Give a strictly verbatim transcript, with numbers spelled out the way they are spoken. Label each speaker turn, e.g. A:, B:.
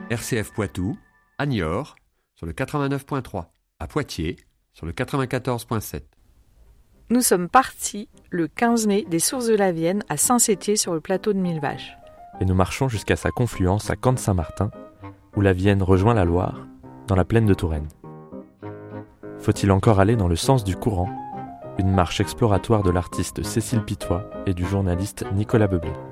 A: R C F Poitou, à Niort, sur le quatre-vingt-neuf virgule trois, à Poitiers, sur le quatre-vingt-quatorze virgule sept.
B: Nous sommes partis le quinze mai des Sources de la Vienne à Saint-Sétier sur le plateau de Millevaches.
C: Et nous marchons jusqu'à sa confluence à Camp-de-Saint-Martin, où la Vienne rejoint la Loire, dans la plaine de Touraine. Faut-il encore aller dans le sens du courant ? Une marche exploratoire de l'artiste Cécile Pitois et du journaliste Nicolas Beublé.